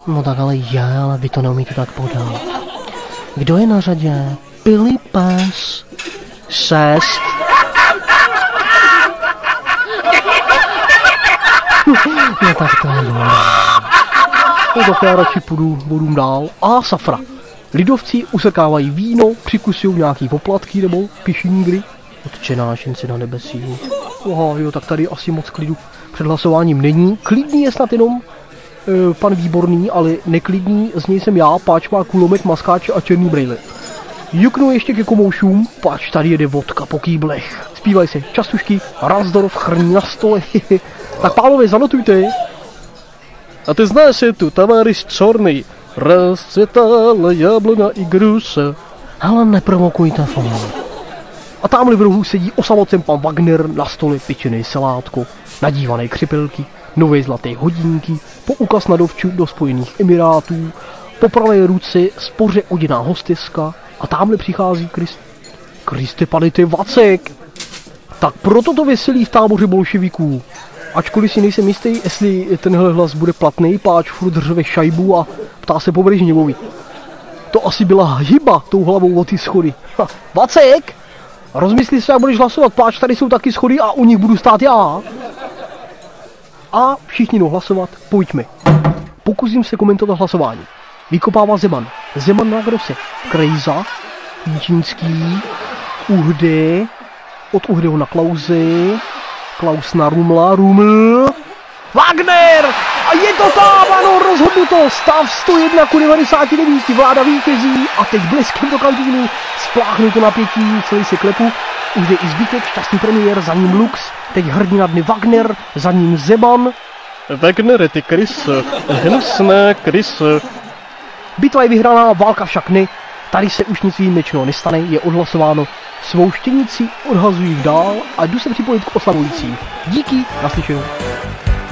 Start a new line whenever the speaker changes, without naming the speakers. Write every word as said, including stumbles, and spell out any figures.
No tak ale je, ale vy to neumíte tak podat. Kdo je na řadě? Pilipes. Šest. No tak to je dobré. No tak já radši půjdu vodům dál. A safra. Lidovci usekávají víno, přikusují nějaký poplatky nebo pišnígry. Otčená šinci na nebesích. Aha, jo, tak tady asi moc klidu před hlasováním není. Klidný je snad jenom e, pan Výborný, ale neklidný z něj jsem já, páč má kulomet, maskáč a černý brejle. Juknu ještě ke komoušům, páč tady jede vodka po kýblech. Zpívají se častušky, Razdorf chrní na stole. Tak pánové, zanotujte. A ty znáš je tu, tavařiš čorný. Rozcvětala jablona i gruše. Ale neprovokujte fón. A tamhle v rohu sedí osamocen pan Wagner, na stole pečený salátko, nadívané křipelky, nové zlaté hodinky, poukaz na dovču do Spojených Emirátů, po pravé ruce spoře oděná hosteska a tamhle přichází Krist... Kriste, pane, to je Vacek! Tak proto to veselí v táboře bolševiků. Ačkoliv si nejsem jistý, jestli tenhle hlas bude platný, páč furt řve šajbu a ptá se po Brežněvovi. To asi byla hyba tou hlavou o ty schody. Ha, Vacek! Rozmysli se, jak budeš hlasovat, páč, tady jsou taky schody a u nich budu stát já. A všichni jdou hlasovat, pojďme. Pokusím se komentovat hlasování. Vykopává Zeman. Zeman na Grose. Krejza. Jíčínský. Uhde. Od Uhdeho na Klause. Klaus na Rumla. Ruml. Wagner! A je to tam, ano, rozhodnuto. Stav sto jedna ku devadesáti devíti. Vláda vítězí a teď bleskem do kantýnu. Spláchnuto napětí, celý se klepu. Už jde i zbytek, šťastný premiér, za ním Lux. Teď hrdina dny Wagner, za ním Zeman.
Wagner, ty kryso. Hnusná kryso.
Bitva je vyhraná, válka však ne. Tady se už nic výjimečného nestane, je odhlasováno. Svou štěnici odhazují dál a jdu se připojit k oslavujícím. Díky, naslyšenou.